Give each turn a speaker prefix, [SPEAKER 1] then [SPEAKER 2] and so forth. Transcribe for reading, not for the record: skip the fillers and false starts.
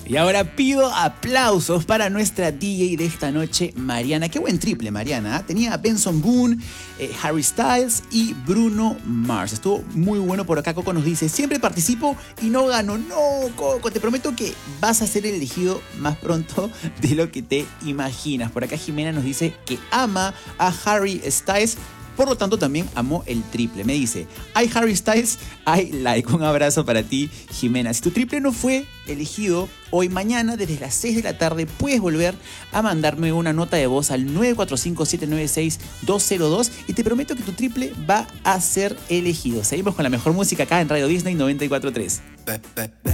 [SPEAKER 1] Y ahora pido aplausos para nuestra DJ de esta noche, Mariana. Qué buen triple, Mariana. Tenía a Benson Boone, Harry Styles y Bruno Mars. Estuvo muy bueno. Por acá Coco nos dice: siempre participo y no gano. No, Coco, te prometo que vas a ser elegido más pronto de lo que te imaginas. Por acá Jimena nos dice que ama a Harry Styles. Por lo tanto, también amó el triple. Me dice: I Harry Styles, I like. Un abrazo para ti, Jimena. Si tu triple no fue elegido hoy, mañana, desde las 6 de la tarde, puedes volver a mandarme una nota de voz al 945-796-202 y te prometo que tu triple va a ser elegido. Seguimos con la mejor música acá en Radio Disney 94.3.